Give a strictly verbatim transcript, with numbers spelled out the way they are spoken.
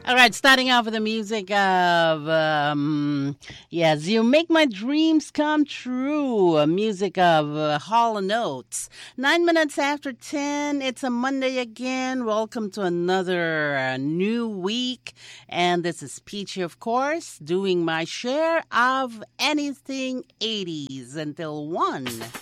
All right, starting off with the music of, um, yes, You Make My Dreams Come True, uh, music of uh, Hall and Oates. Nine minutes after ten, it's a Monday again. Welcome to another uh, new week. And this is Peachy, of course, doing my share of anything eighties until one.